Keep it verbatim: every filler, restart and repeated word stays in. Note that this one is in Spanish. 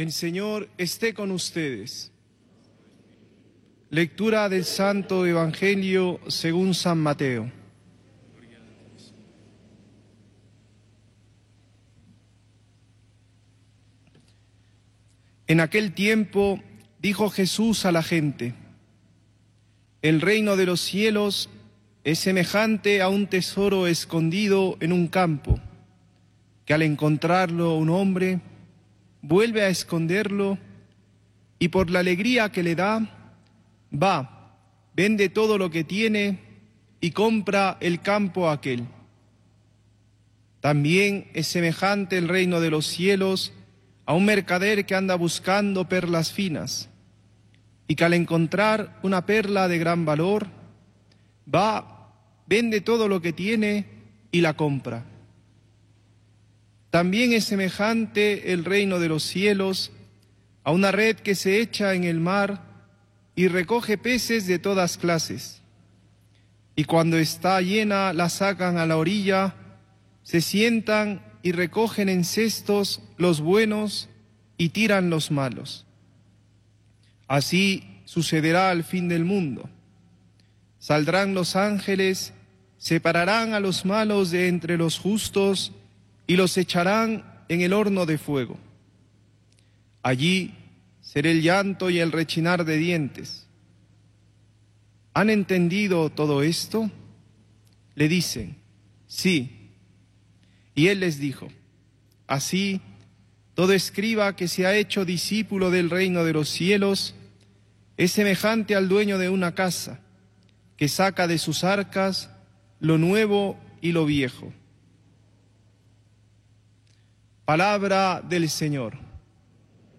El Señor esté con ustedes. Lectura del Santo Evangelio según San Mateo. En aquel tiempo dijo Jesús a la gente: el reino de los cielos es semejante a un tesoro escondido en un campo, que al encontrarlo un hombre vuelve a esconderlo y por la alegría que le da, va, vende todo lo que tiene y compra el campo aquel. También es semejante el reino de los cielos a un mercader que anda buscando perlas finas y que al encontrar una perla de gran valor, va, vende todo lo que tiene y la compra. También es semejante el reino de los cielos a una red que se echa en el mar y recoge peces de todas clases. Y cuando está llena la sacan a la orilla, se sientan y recogen en cestos los buenos y tiran los malos. Así sucederá al fin del mundo. Saldrán los ángeles, separarán a los malos de entre los justos y los echarán en el horno de fuego. Allí será el llanto y el rechinar de dientes. ¿Han entendido todo esto? Le dicen: sí. Y él les dijo: así, todo escriba que se ha hecho discípulo del reino de los cielos es semejante al dueño de una casa, que saca de sus arcas lo nuevo y lo viejo. Palabra del Señor.